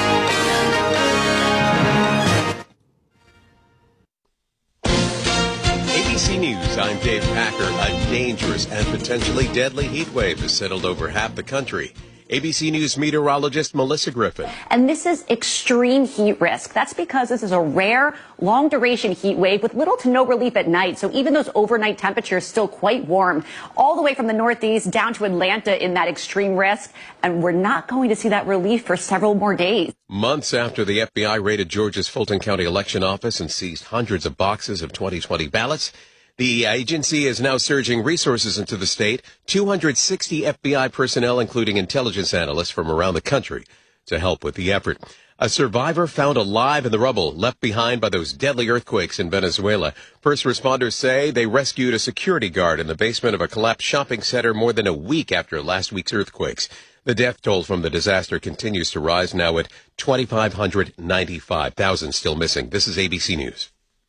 A B C News, I'm Dave Packer. A dangerous and potentially deadly heat wave has settled over half the country. A B C News meteorologist Melissa Griffin. And this is extreme heat risk. That's because this is a rare, long-duration heat wave with little to no relief at night. So even those overnight temperatures still quite warm, all the way from the Northeast down to Atlanta in that extreme risk. And we're not going to see that relief for several more days. Months after the F B I raided Georgia's Fulton County election office and seized hundreds of boxes of twenty twenty ballots, the agency is now surging resources into the state, two hundred sixty F B I personnel, including intelligence analysts from around the country, to help with the effort. A survivor found alive in the rubble left behind by those deadly earthquakes in Venezuela. First responders say they rescued a security guard in the basement of a collapsed shopping center more than a week after last week's earthquakes. The death toll from the disaster continues to rise, now at two thousand five hundred ninety-five thousand still missing. This is A B C News.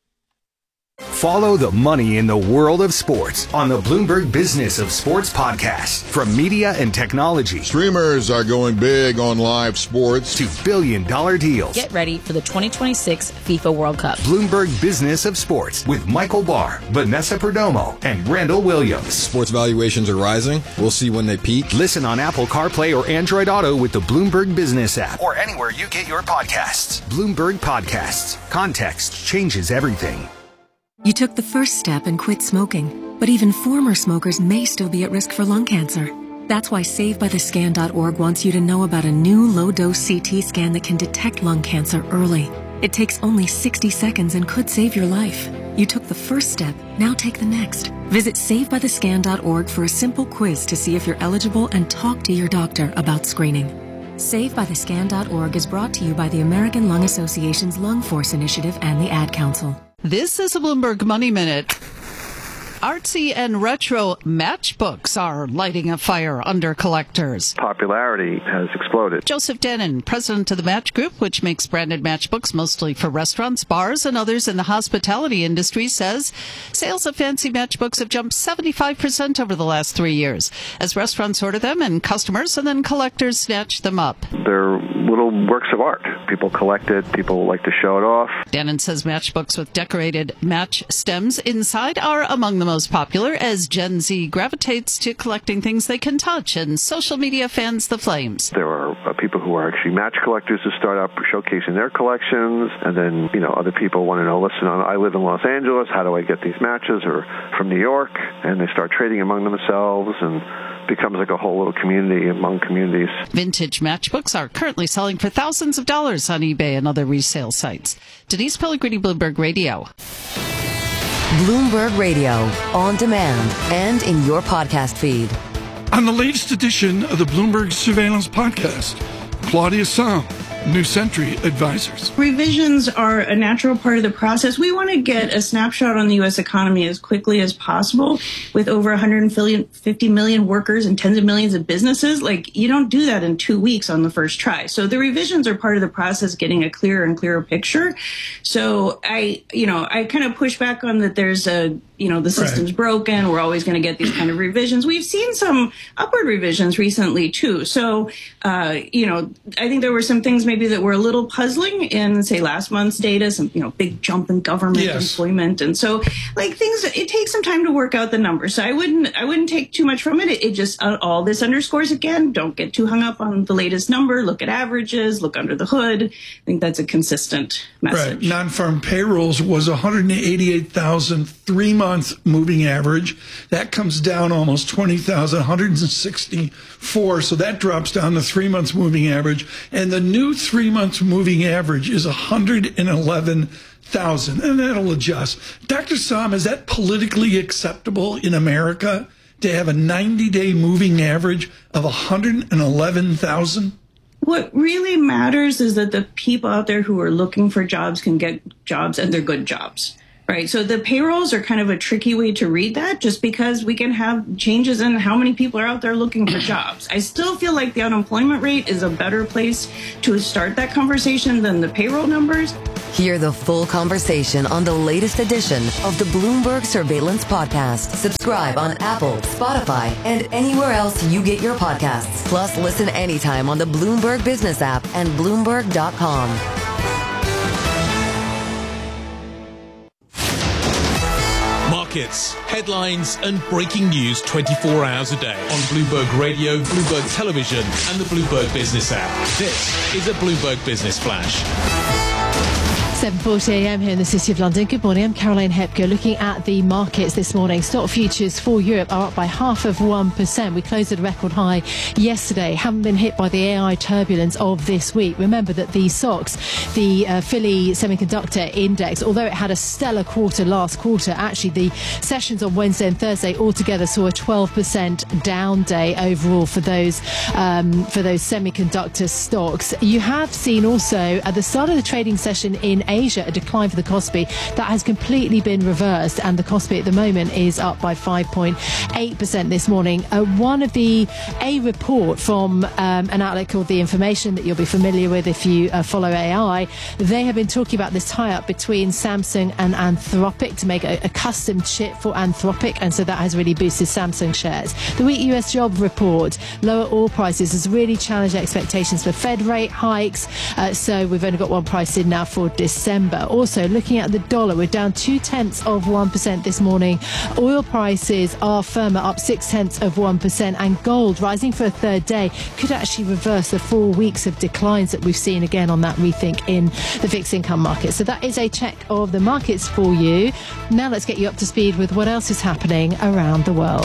Follow the money in the world of sports on the Bloomberg Business of Sports podcast. From media and technology, streamers are going big on live sports, to billion dollar deals. Get ready for the twenty twenty-six FIFA World Cup. Bloomberg Business of Sports with Michael Barr, Vanessa Perdomo, and Randall Williams. Sports valuations are rising. We'll see when they peak. Listen on Apple CarPlay or Android Auto with the Bloomberg Business app, or anywhere you get your podcasts. Bloomberg Podcasts. Context changes everything. You took the first step and quit smoking, but even former smokers may still be at risk for lung cancer. That's why Save By The Scan dot org wants you to know about a new low-dose C T scan that can detect lung cancer early. It takes only sixty seconds and could save your life. You took the first step, now take the next. Visit Save By The Scan dot org for a simple quiz to see if you're eligible and talk to your doctor about screening. Save By The Scan dot org is brought to you by the American Lung Association's Lung Force Initiative and the Ad Council. This is a Bloomberg Money Minute. Artsy and retro matchbooks are lighting a fire under collectors. Popularity has exploded. Joseph Denon, president of the Match Group, which makes branded matchbooks mostly for restaurants, bars, and others in the hospitality industry, says sales of fancy matchbooks have jumped seventy-five percent over the last three years as restaurants order them and customers and then collectors snatch them up. They're little works of art. People collect it. People like to show it off. Denon says matchbooks with decorated match stems inside are among the most popular as Gen Z gravitates to collecting things they can touch and social media fans the flames. There are uh, people who are actually match collectors who start up showcasing their collections, and then, you know, other people want to know, listen, I live in Los Angeles, how do I get these matches, or from New York, and they start trading among themselves, and becomes like a whole little community among communities. Vintage matchbooks are currently selling for thousands of dollars on eBay and other resale sites. Denise Pellegrini, Bloomberg Radio. Bloomberg Radio, on demand and in your podcast feed. On the latest edition of the Bloomberg Surveillance Podcast, Claudia Sahm, New Century Advisors. Revisions are a natural part of the process. We want to get a snapshot on the U S economy as quickly as possible with over one hundred fifty million workers and tens of millions of businesses. Like, you don't do that in two weeks on the first try. So the revisions are part of the process, getting a clearer and clearer picture. So I, you know, I kind of push back on that there's a you know, the system's right. broken. We're always going to get these kind of revisions. We've seen some upward revisions recently, too. So, uh, you know, I think there were some things maybe that were a little puzzling in, say, last month's data, some, you know, big jump in government yes. employment. And so, like, things, it takes some time to work out the numbers. So I wouldn't, I wouldn't take too much from it. It, it just, uh, all this underscores, again, don't get too hung up on the latest number. Look at averages, look under the hood. I think that's a consistent message. Right. Non-farm payrolls was one hundred eighty-eight thousand three months moving average. That comes down almost twenty thousand, one hundred sixty-four. So that drops down to three months moving average. And the new three months moving average is one hundred eleven thousand. And that'll adjust. Doctor Sam, is that politically acceptable in America to have a ninety-day moving average of one hundred eleven thousand? What really matters is that the people out there who are looking for jobs can get jobs, and they're good jobs. Right. So the payrolls are kind of a tricky way to read that, just because we can have changes in how many people are out there looking for jobs. I still feel like the unemployment rate is a better place to start that conversation than the payroll numbers. Hear the full conversation on the latest edition of the Bloomberg Surveillance Podcast. Subscribe on Apple, Spotify, and anywhere else you get your podcasts. Plus, listen anytime on the Bloomberg Business app and Bloomberg dot com. Markets, headlines, and breaking news twenty-four hours a day on Bloomberg Radio, Bloomberg Television, and the Bloomberg Business app. This is a Bloomberg Business Flash. seven forty a m here in the City of London. Good morning, I'm Caroline Hepker. Looking at the markets this morning, stock futures for Europe are up by half of one percent. We closed at a record high yesterday. Haven't been hit by the A I turbulence of this week. Remember that the S O X, the uh, Philly Semiconductor Index, although it had a stellar quarter last quarter, actually the sessions on Wednesday and Thursday altogether saw a twelve percent down day overall for those um, for those semiconductor stocks. You have seen also at the start of the trading session in Asia a decline for the Kospi that has completely been reversed, and the Kospi at the moment is up by five point eight percent this morning. Uh, one of the a report from um, an outlet called The Information that you'll be familiar with if you uh, follow A I, they have been talking about this tie-up between Samsung and Anthropic to make a, a custom chip for Anthropic, and so that has really boosted Samsung shares. The weak U S job report, lower oil prices has really challenged expectations for Fed rate hikes, uh, so we've only got one price in now for December. Also, looking at the dollar, we're down two tenths of one percent this morning. Oil prices are firmer, up six tenths of one percent, and gold rising for a third day could actually reverse the four weeks of declines that we've seen again on that rethink in the fixed income market. So that is a check of the markets for you. Now let's get you up to speed with what else is happening around the world.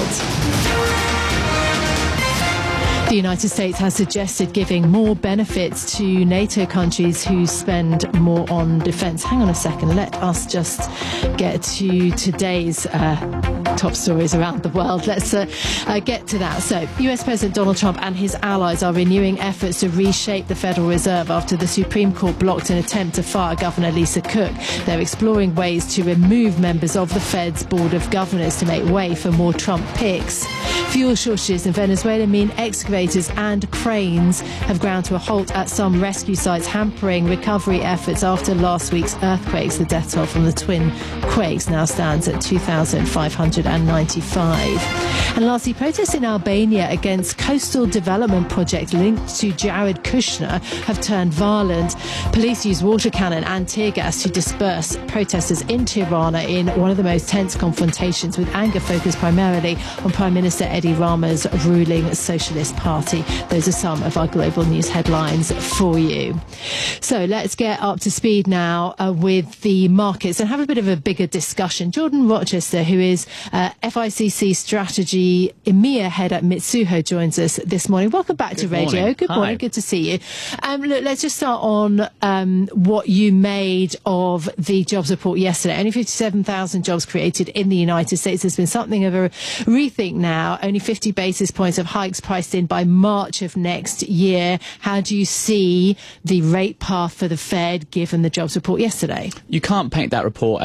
The United States has suggested giving more benefits to NATO countries who spend more on defence. Hang on a second, let us just get to today's uh, top stories around the world. Let's uh, uh, get to that. So, U S President Donald Trump and his allies are renewing efforts to reshape the Federal Reserve after the Supreme Court blocked an attempt to fire Governor Lisa Cook. They're exploring ways to remove members of the Fed's Board of Governors to make way for more Trump picks. Fuel shortages in Venezuela mean excavators and cranes have ground to a halt at some rescue sites, hampering recovery efforts after last week's earthquakes. The death toll from the twin quakes now stands at two thousand five hundred ninety-five. And lastly, protests in Albania against coastal development projects linked to Jared Kushner have turned violent. Police used water cannon and tear gas to disperse protesters in Tirana in one of the most tense confrontations, with anger focused primarily on Prime Minister Edi Rama's ruling Socialist Party. Those are some of our global news headlines for you. So let's get up to speed now uh, with the markets and have a bit of a bigger discussion. Jordan Rochester, who is uh, F I C C Strategy E M E A head at Mitsuho, joins us this morning. Welcome back Good to radio. Morning. Good Hi. morning. Good to see you. Um, look, let's just start on um, what you made of the jobs report yesterday. Only fifty-seven thousand jobs created in the United States. There's been something of a rethink now. Only fifty basis points of hikes priced in by March of next year. How do you see the rate path for the Fed given the jobs report yesterday? You can't paint that report as a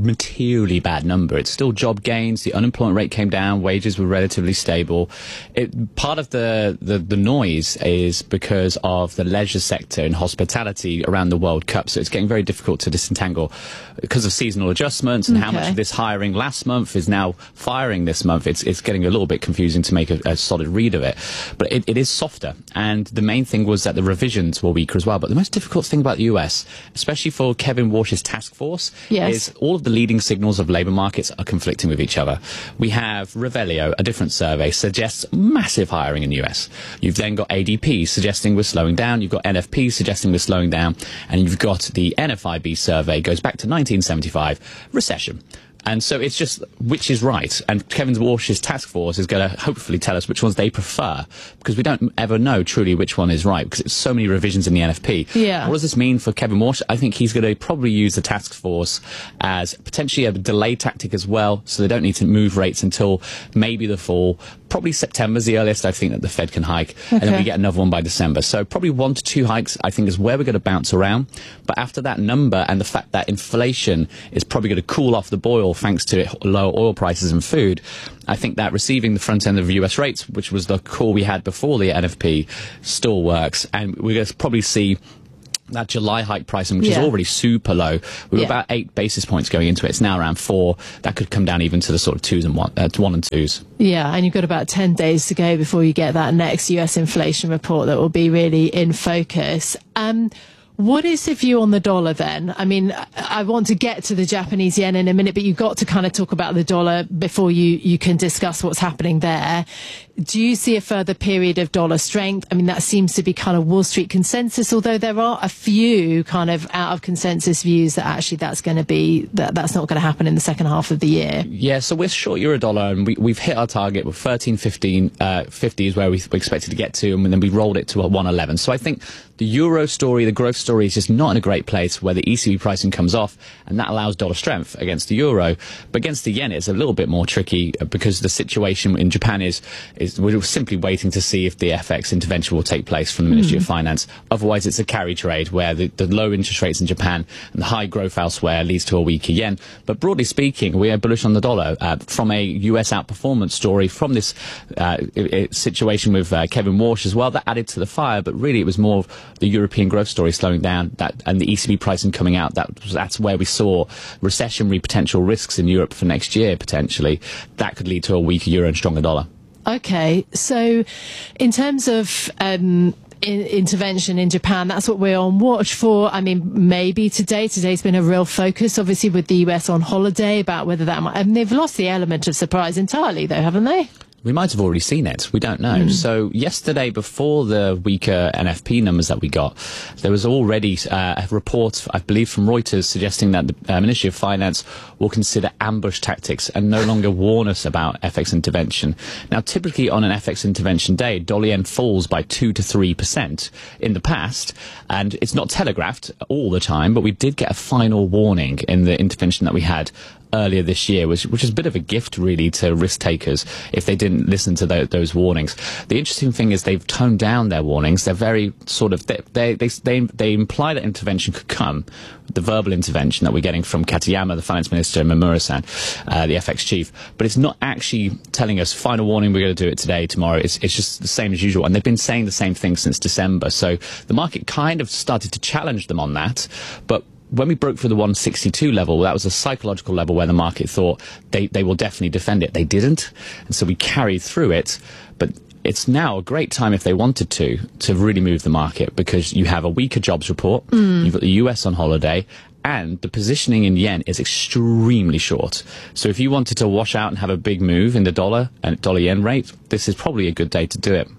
materially bad number. It's still job gains. The unemployment rate came down. Wages were relatively stable. It, part of the, the, the noise is because of the leisure sector and hospitality around the World Cup. So it's getting very difficult to disentangle because of seasonal adjustments and okay. how much of this hiring last month is now firing this month. It's, it's getting a little bit confusing to make a, a solid read of it. But it, it is softer. And the main thing was that the revisions were weaker as well. But the most difficult thing about the U S, especially for Kevin Walsh's task force, yes. is all of the leading signals of labour markets are conflicting with each other. We have Revelio, a different survey, suggests massive hiring in the U S. You've then got A D P suggesting we're slowing down. You've got N F P suggesting we're slowing down. And you've got the N F I B survey, goes back to nineteen seventy-five, recession. And so it's just which is right. And Kevin Walsh's task force is going to hopefully tell us which ones they prefer, because we don't ever know truly which one is right, because it's so many revisions in the N F P. Yeah. What does this mean for Kevin Walsh? I think he's going to probably use the task force as potentially a delay tactic as well, so they don't need to move rates until maybe the fall. Probably September's the earliest I think that the Fed can hike, okay. and then we get another one by December. So probably one to two hikes, I think, is where we're going to bounce around. But after that number and the fact that inflation is probably going to cool off the boil thanks to low oil prices and food, I think that receiving the front end of U S rates, which was the call we had before the N F P, still works. And we're going to probably see that July hike pricing, which yeah. is already super low. We were yeah. about eight basis points going into it. It's now around four. That could come down even to the sort of twos and one, uh, one and twos. Yeah, and you've got about ten days to go before you get that next U S inflation report that will be really in focus. Um, What is the view on the dollar then? I mean, I want to get to the Japanese yen in a minute, but you've got to kind of talk about the dollar before you, you can discuss what's happening there. Do you see a further period of dollar strength? I mean, that seems to be kind of Wall Street consensus, although there are a few kind of out of consensus views that actually that's going to be, that that's not going to happen in the second half of the year. Yeah, so we're short euro dollar and we, we've hit our target with thirteen fifteen, uh, fifty is where we, we expected to get to, and then we rolled it to a one eleven. So I think the euro story, the growth story is just not in a great place where the E C B pricing comes off, and that allows dollar strength against the euro. But against the yen, it's a little bit more tricky because the situation in Japan is, is we're simply waiting to see if the F X intervention will take place from the Ministry mm. of Finance. Otherwise, it's a carry trade where the, the low interest rates in Japan and the high growth elsewhere leads to a weaker yen. But broadly speaking, we are bullish on the dollar uh, from a U S outperformance story from this uh, it, it situation with uh, Kevin Walsh as well. That added to the fire, but really it was more the European growth story slowing down that and the E C B pricing coming out. That that's where we saw recessionary potential risks in Europe for next year potentially. That could lead to a weaker euro and stronger dollar. Okay, so in terms of um, in, intervention in Japan, that's what we're on watch for. I mean, maybe today. Today's been a real focus, obviously, with the U S on holiday about whether that might. I mean, they've lost the element of surprise entirely, though, haven't they? We might have already seen it. We don't know. Mm. So yesterday, before the weaker N F P numbers that we got, there was already uh, a report, I believe, from Reuters suggesting that the uh, Ministry of Finance will consider ambush tactics and no longer warn us about F X intervention. Now, typically on an F X intervention day, dollar yen falls by two to three percent in the past, and it's not telegraphed all the time, but we did get a final warning in the intervention that we had earlier this year, which, which is a bit of a gift really to risk takers if they didn't listen to the, those warnings. The interesting thing is they've toned down their warnings. They're very sort of, they, they, they, they, they imply that intervention could come, the verbal intervention that we're getting from Katayama, the finance minister, and Mamura-san, uh, the F X chief. But it's not actually telling us, final warning, we're going to do it today, tomorrow. It's, it's just the same as usual. And they've been saying the same thing since December. So the market kind of started to challenge them on that. But when we broke through the one sixty-two level, that was a psychological level where the market thought they, they will definitely defend it. They didn't. And so we carried through it. But it's now a great time, if they wanted to, to really move the market, because you have a weaker jobs report, mm. you've got the U S on holiday, and the positioning in yen is extremely short. So if you wanted to wash out and have a big move in the dollar and dollar yen rate, this is probably a good day to do it.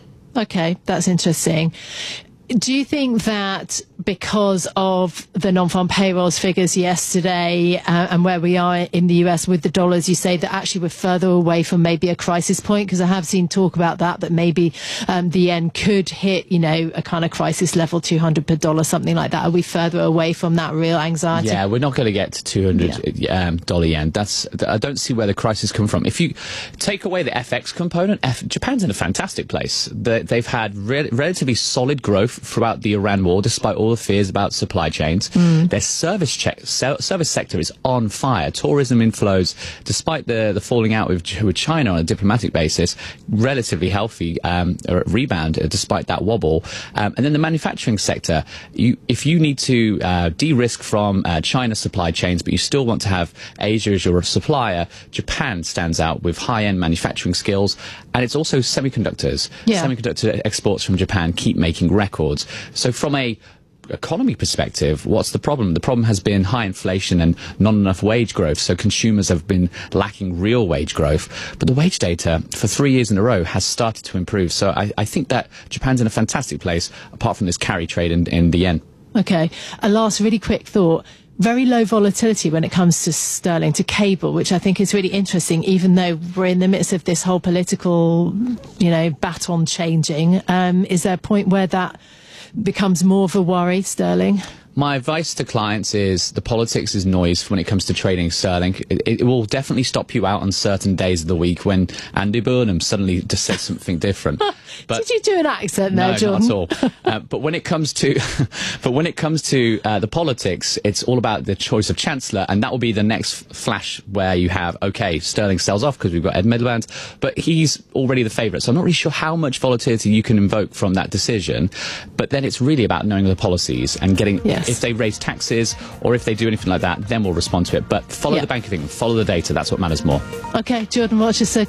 Okay, that's interesting. Do you think that because of the non-farm payrolls figures yesterday uh, and where we are in the U S with the dollars, you say that actually we're further away from maybe a crisis point? Because I have seen talk about that, that maybe um, the yen could hit, you know, a kind of crisis level, two hundred per dollar, something like that. Are we further away from that real anxiety? Yeah, we're not going to get to two hundred yeah. um, dollar yen. That's, I don't see where the crisis come from. If you take away the F X component, F, Japan's in a fantastic place. They, they've had re- relatively solid growth throughout the Iran war, despite all the fears about supply chains. Mm. Their service check, service sector is on fire. Tourism inflows, despite the, the falling out with, with China on a diplomatic basis, relatively healthy um, rebound uh, despite that wobble. Um, and then the manufacturing sector, you, if you need to uh, de-risk from uh, China's supply chains, but you still want to have Asia as your supplier, Japan stands out with high-end manufacturing skills. And it's also semiconductors. Yeah. Semiconductor exports from Japan keep making records. So from a economy perspective, what's the problem? The problem has been high inflation and not enough wage growth. So consumers have been lacking real wage growth. But the wage data for three years in a row has started to improve. So I, I think that Japan's in a fantastic place, apart from this carry trade in, in the yen. Okay. A last really quick thought. Very low volatility when it comes to sterling, to cable, which I think is really interesting, even though we're in the midst of this whole political, you know, baton changing. Um, is there a point where that becomes more of a worry, sterling? My advice to clients is the politics is noise when it comes to trading sterling. It, it will definitely stop you out on certain days of the week when Andy Burnham suddenly just says something different. But did you do an accent there, no, Jordan? Not at all. uh, but when it comes to, but when it comes to uh, the politics, it's all about the choice of chancellor, and that will be the next flash where you have okay, sterling sells off because we've got Ed Miliband, but he's already the favourite. So I'm not really sure how much volatility you can invoke from that decision. But then it's really about knowing the policies and getting. Yes. If they raise taxes or if they do anything like that, then we'll respond to it. But follow yeah. the Bank of England, follow the data. That's what matters more. Okay, Jordan Watcher,